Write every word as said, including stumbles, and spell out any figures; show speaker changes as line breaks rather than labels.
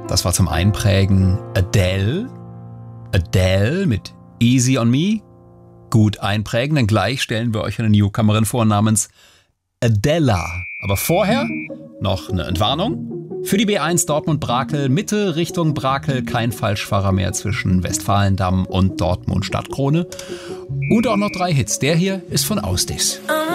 Das war zum Einprägen Adele. Adele mit Easy on Me. Gut einprägen, denn gleich stellen wir euch eine Newcomerin vor namens Adela. Aber vorher noch eine Entwarnung. Für die B eins Dortmund-Brakel, Mitte Richtung Brakel, kein Falschfahrer mehr zwischen Westfalendamm und Dortmund Stadtkrone. Und auch noch drei Hits. Der hier ist von Ausdis.